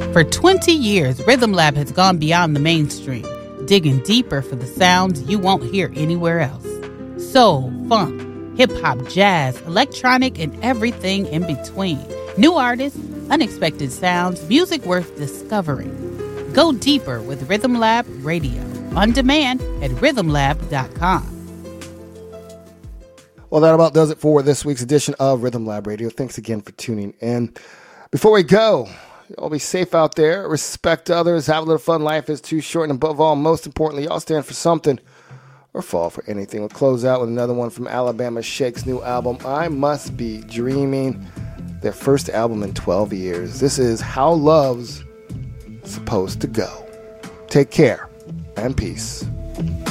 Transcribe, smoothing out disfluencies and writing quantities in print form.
For 20 years, Rhythm Lab has gone beyond the mainstream, digging deeper for the sounds you won't hear anywhere else. Soul, funk, hip-hop, jazz, electronic, and everything in between. New artists, unexpected sounds, music worth discovering. Go deeper with Rhythm Lab Radio. On demand at rhythmlab.com. Well, that about does it for this week's edition of Rhythm Lab Radio. Thanks again for tuning in. Before we go, y'all be safe out there, respect others, have a little fun. Life is too short, and above all, most importantly, y'all stand for something or fall for anything. We'll close out with another one from Alabama Shake's new album, I Must Be Dreaming, their first album in 12 years. This is How Love's Supposed to Go. Take care and peace.